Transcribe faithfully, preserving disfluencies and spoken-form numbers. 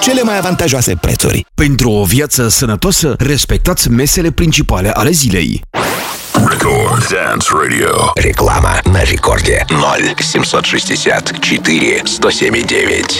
cele mai avantajoase prețuri. Pentru o viață sănătoasă, respectați mesele principale ale zilei. Record Dance Radio. Реклама на рекорде. ноль семьсот шестьдесят четыре сто семь девять.